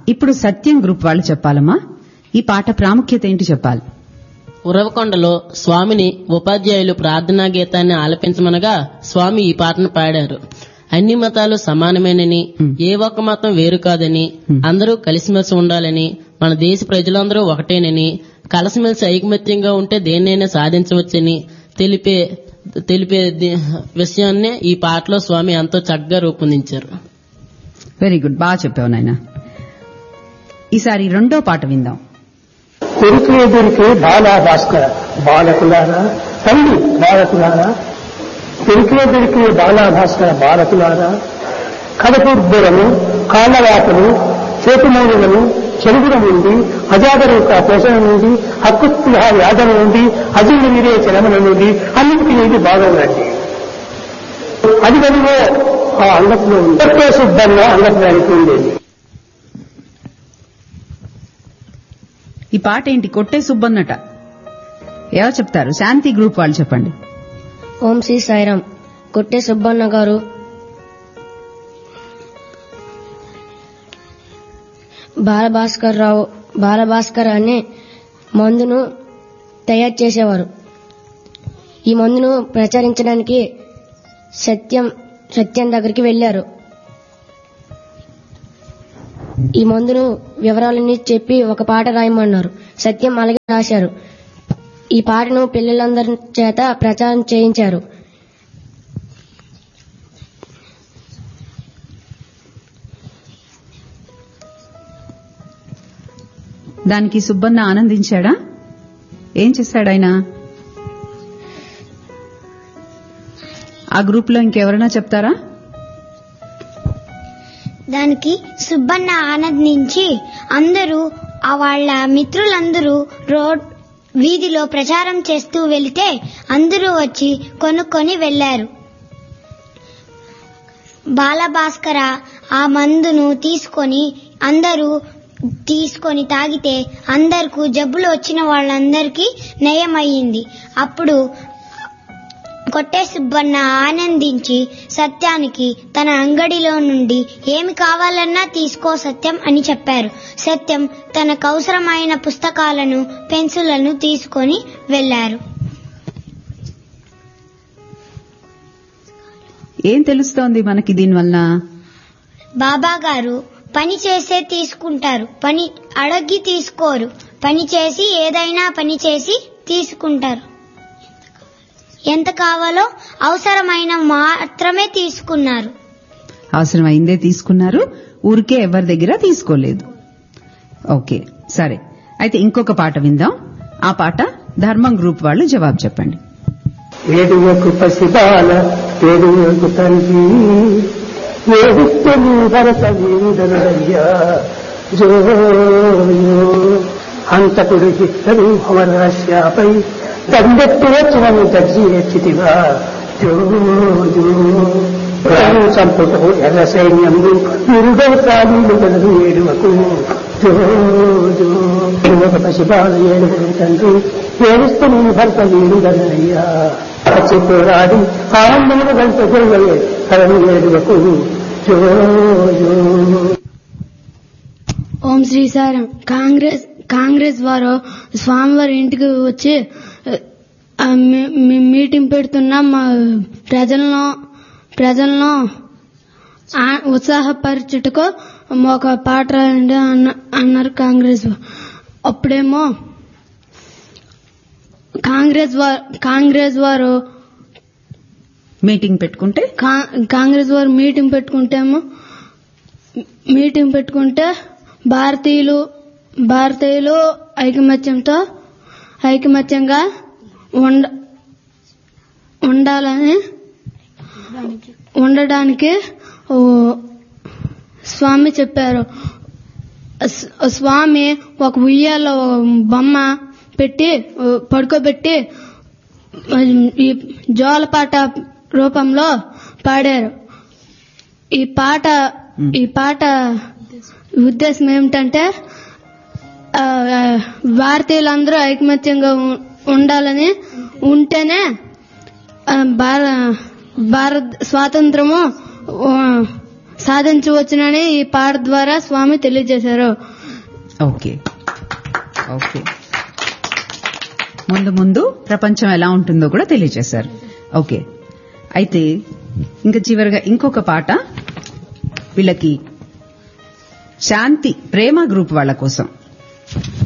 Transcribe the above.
ఇప్పుడు సత్యం గ్రూప్ వాళ్ళు చెప్పాలమ్మా. ఈ పాట ప్రాముఖ్యత ఏంటి చెప్పాలి. ఉరవకొండలో స్వామిని ఉపాధ్యాయులు ప్రార్థనా గీతాన్ని ఆలపించమనగా స్వామి ఈ పాటను పాడారు. అన్ని మతాలు సమానమేనని, ఏ ఒక్క మతం వేరు కాదని, అందరూ కలిసిమెలిసి ఉండాలని, మన దేశ ప్రజలందరూ ఒకటేనని, కలిసిమెలిసి ఐకమత్యంగా ఉంటే దేన్నైనా సాధించవచ్చని తెలిపే విషయాన్నే ఈ పాటలో స్వామి ఎంతో చక్కగా రూపొందించారు. వెరీ గుడ్, బాగా చెప్పావు నాయన. ఈసారి రెండో పాట విందాం. దొరికే బాలా భాస్కర బాలకులారా, తల్లి బాలకులారా, దొరికే బాలా భాస్కర బాలకులారా, కడపుర్బులను, కాళ్ళవాతలు, చేతుమూలులను, చెరుగుల నుండి, అజాగరూక పోషణ నుండి, హక్కుస్పృహ యాదన నుండి, అజీర్ణ విరేచనముల నుండి అన్నింటి నుండి బాగుందండి. అది గదిలో ఆ అంగట్లో ఉంది. శుద్ధంగా అంగత్వానికి ఉండేది. ఈ పాట ఏంటి? కొట్టే సుబ్బన్నట. ఎవరు చెప్తారు? శాంతి గ్రూప్ వాళ్ళు చెప్పండి. ఓం శ్రీ సాయిరాం. కొట్టే సుబ్బన్న గారు బాలభాస్కర్ అనే మందును తయారు చేసేవారు. ఈ మందును ప్రచారించడానికి సత్యం దగ్గరికి వెళ్లారు. ఈ మందును వివరాలన్నీ చెప్పి ఒక పాట రాయమన్నారు. సత్యం అలాగే రాశారు. ఈ పాటను పిల్లలందరి చేత ప్రచారం చేయించారు. దానికి సుబ్బన్న ఆనందించాడా? ఏం చేశాడు ఆయన? ఆ గ్రూప్ లో ఇంకెవరైనా చెప్తారా? దానికి సుబ్బన్న ఆనందించి అందరూ వాళ్ళ మిత్రులందరూ వీధిలో ప్రచారం చేస్తూ వెళితే అందరూ వచ్చి కొనుక్కొని వెళ్లారు. బాలభాస్కర ఆ మందును తీసుకొని తాగితే అందరికీ జబ్బులు వచ్చిన వాళ్ళందరికీ నయమయ్యింది. అప్పుడు కొట్టే సుబ్బన్న ఆనందించి సత్యానికి తన అంగడిలో నుండి ఏమి కావాలన్నా తీసుకో సత్యం అని చెప్పారు. సత్యం తనకు అవసరమైన పుస్తకాలను, పెన్సిళ్లను తీసుకొని వెళ్లారు. ఏం తెలుస్తోంది మనకి దీనివల్ల? బాబా గారు పని చేసే తీసుకుంటారు, పని అడగి తీసుకోరు. పని చేసి ఏదైనా పని చేసి తీసుకుంటారు. ఎంత కావాలో అవసరమైన మాత్రమే తీసుకున్నారు. అవసరమైందే తీసుకున్నారు, ఊరికే ఎవరి దగ్గర తీసుకోలేదు. ఓకే, సరే. అయితే ఇంకొక పాట విందాం. ఆ పాట ధర్మం గ్రూప్ వాళ్ళు జవాబు చెప్పండి. ఏడువకు పసిబాల ఏడువకు తల్లి ఏడుస్తని భరత వీరుడయ్యా జోయో హంతకుడు హిత్తరు అమరాశ్యాపై దండెత్తి వచ్చినను దర్జీ ఎచ్చితివా జోయో సంపుటో ఎర్ర సైన్యము విరుగవ ప్రాణులు గలదు ఏడువకు జోజో ఏడువకు పసిబాల ఏడువకు తండ్రి ఏడుస్తని భరత వీరుడయ్యా పోరాడి ఆనందములు గంట జోగలే తనను ఏడువకు జోజో. ఓం శ్రీ సారం. కాంగ్రెస్ వారు స్వామివారి ఇంటికి వచ్చి మీటింగ్ పెడుతున్నాం, మా ప్రజలను ఉత్సాహపరచుటకు ఒక పాట రాయండి అన్నారు కాంగ్రెస్. అప్పుడేమో కాంగ్రెస్ వారు మీటింగ్ పెట్టుకుంటే భారతీయులు ఐకమత్యంగా ఉండడానికి స్వామి చెప్పారు. స్వామి ఒక ఉయ్యాలో బొమ్మ పెట్టి పడుకోబెట్టి ఈ జోలపాట రూపంలో పాడారు. ఈ పాట ఉద్దేశం ఏమిటంటే భారతీయులందరూ ఐకమత్యంగా ఉండాలని, ఉంటేనే భారత స్వాతంత్రము సాధించవచ్చునని ఈ పాట ద్వారా స్వామి తెలియజేశారు. ఓకే ఓకే, ముందు ముందు ప్రపంచం ఎలా ఉంటుందో కూడా తెలియజేశారు. ఓకే, అయితే ఇంకా చివరిగా ఇంకొక పాట వీళ్ళకి శాంతి ప్రేమ గ్రూప్ వాళ్ళ కోసం.